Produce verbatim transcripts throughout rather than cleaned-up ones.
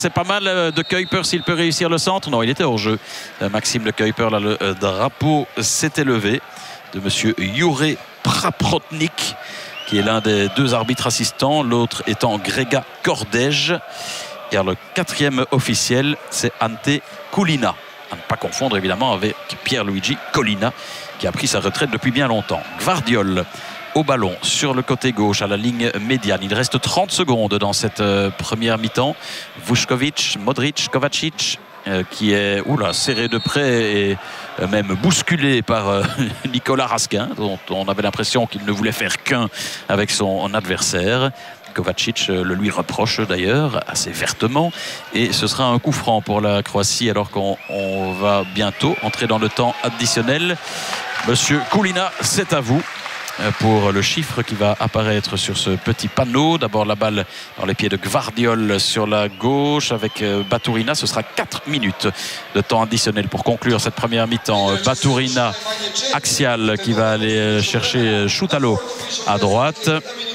C'est pas mal de Kuiper s'il peut réussir le centre. Non, il était hors jeu. Maxime de Kuiper, là, le drapeau s'était levé de monsieur Jure Praprotnik, qui est l'un des deux arbitres assistants, l'autre étant Grega Kordej. Et alors, le quatrième officiel, c'est Ante Kulina. À ne pas confondre évidemment avec Pierluigi Collina, qui a pris sa retraite depuis bien longtemps. Gvardiol au ballon sur le côté gauche à la ligne médiane. Il reste trente secondes dans cette euh, première mi-temps. Vučković, Modrić, Kovacic euh, qui est oula, serré de près et euh, même bousculé par euh, Nicolas Raskin, dont on avait l'impression qu'il ne voulait faire qu'un avec son adversaire. Kovacic le lui reproche d'ailleurs assez vertement, et ce sera un coup franc pour la Croatie alors qu'on on va bientôt entrer dans le temps additionnel. Monsieur Kulina, c'est à vous pour le chiffre qui va apparaître sur ce petit panneau. D'abord la balle dans les pieds de Gvardiol sur la gauche avec Baturina. Ce sera quatre minutes de temps additionnel pour conclure cette première mi-temps. Baturina axial qui va aller chercher Šutalo à droite.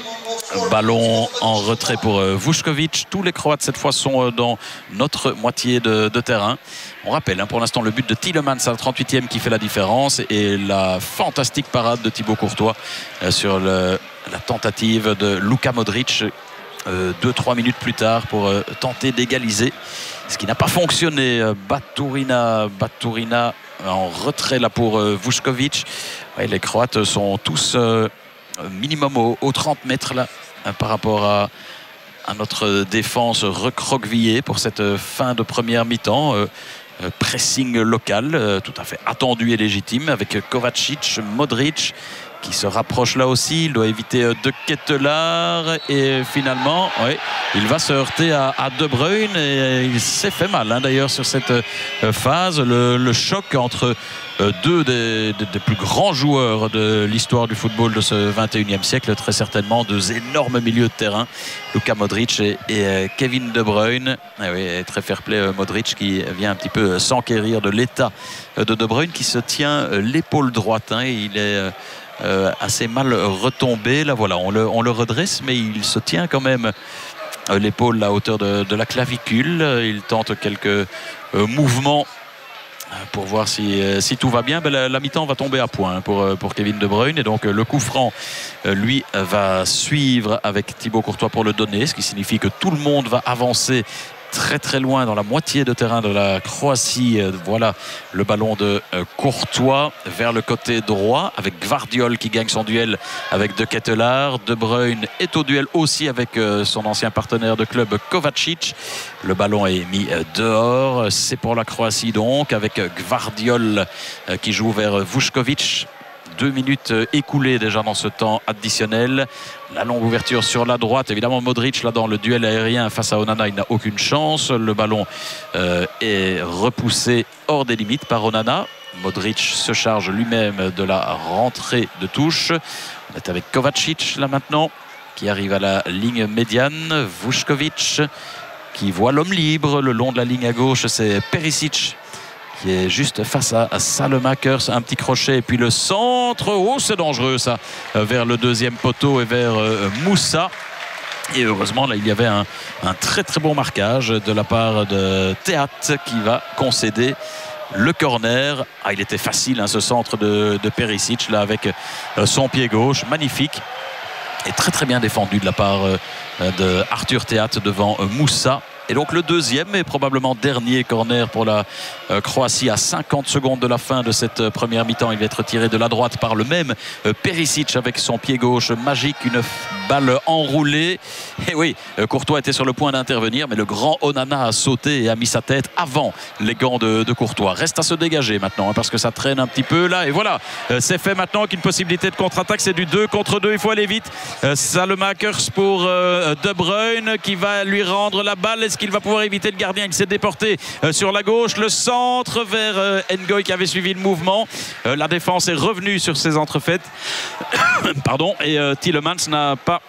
Ballon en retrait pour Vučković. Tous les Croates cette fois sont dans notre moitié de, de terrain. On rappelle hein, pour l'instant le but de Tielemans à la trente-huitième qui fait la différence, et la fantastique parade de Thibaut Courtois euh, sur le, la tentative de Luka Modrić euh, deux trois minutes plus tard pour euh, tenter d'égaliser, ce qui n'a pas fonctionné. Baturina, Baturina en retrait là pour euh, Vučković. Ouais, les Croates sont tous euh, minimum aux, aux trente mètres là hein, par rapport à, à notre défense recroquevillée pour cette fin de première mi-temps. Euh, pressing local euh, tout à fait attendu et légitime avec Kovacic, Modrić qui se rapproche là aussi. Il doit éviter euh, De Ketelaar et finalement ouais, il va se heurter à, à De Bruyne, et euh, il s'est fait mal hein, d'ailleurs sur cette euh, phase. Le, le choc entre euh, deux des, des, des plus grands joueurs de l'histoire du football de ce vingt et unième siècle, très certainement deux énormes milieux de terrain, Luka Modrić et, et euh, Kevin De Bruyne. Ah oui, très fair play euh, Modrić qui vient un petit peu s'enquérir de l'état de De Bruyne qui se tient euh, l'épaule droite hein, et il est euh, Euh, assez mal retombé. Là voilà, on le, on le redresse, mais il se tient quand même euh, l'épaule à hauteur de, de la clavicule. Il tente quelques euh, mouvements pour voir si, euh, si tout va bien. Ben, la, la mi-temps va tomber à point pour, pour Kevin De Bruyne, et donc euh, le coup franc euh, lui va suivre avec Thibaut Courtois pour le donner, ce qui signifie que tout le monde va avancer très très loin dans la moitié de terrain de la Croatie. Voilà le ballon de Courtois vers le côté droit avec Gvardiol qui gagne son duel avec De Ketelaar. De Bruyne est au duel aussi avec son ancien partenaire de club Kovacic. Le ballon est mis dehors. C'est pour la Croatie donc, avec Gvardiol qui joue vers Vučković. Deux minutes écoulées déjà dans ce temps additionnel. La longue ouverture sur la droite. Évidemment, Modrić, là, dans le duel aérien face à Onana, il n'a aucune chance. Le ballon euh, est repoussé hors des limites par Onana. Modrić se charge lui-même de la rentrée de touche. On est avec Kovacic, là, maintenant, qui arrive à la ligne médiane. Vučković, qui voit l'homme libre le long de la ligne à gauche. C'est Perisic, qui est juste face à Salemakers, un petit crochet et puis le centre, oh c'est dangereux ça, vers le deuxième poteau et vers euh, Moussa. Et heureusement là il y avait un, un très très bon marquage de la part de Théat qui va concéder le corner. Ah, il était facile hein, ce centre de, de Perisic là avec euh, son pied gauche, magnifique et très très bien défendu de la part euh, de Arthur Théat devant euh, Moussa. Et donc le deuxième et probablement dernier corner pour la euh, Croatie à cinquante secondes de la fin de cette euh, première mi-temps. Il va être tiré de la droite par le même euh, Perisic avec son pied gauche magique, une balle enroulée. Et oui, euh, Courtois était sur le point d'intervenir, mais le grand Onana a sauté et a mis sa tête avant les gants de, de Courtois. Reste à se dégager maintenant hein, parce que ça traîne un petit peu là. Et voilà, euh, c'est fait maintenant qu'une possibilité de contre-attaque. C'est du deux contre deux, il faut aller vite. Euh, Salemakers pour euh, De Bruyne qui va lui rendre la balle. Est-ce qu'il va pouvoir éviter le gardien? Il s'est déporté euh, sur la gauche. Le centre vers euh, Ngoy qui avait suivi le mouvement. Euh, la défense est revenue sur ses entrefaites. Pardon. Et euh, Tielemans n'a pas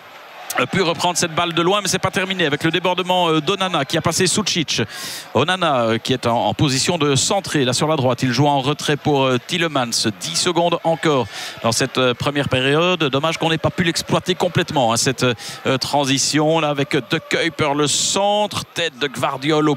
pu reprendre cette balle de loin, mais c'est pas terminé avec le débordement d'Onana qui a passé Sucic. Onana qui est en, en position de centrer là sur la droite, il joue en retrait pour Tielemans. dix secondes encore dans cette première période. Dommage qu'on n'ait pas pu l'exploiter complètement, hein, cette euh, transition là avec De Kuyper, le centre, tête de Gvardiol au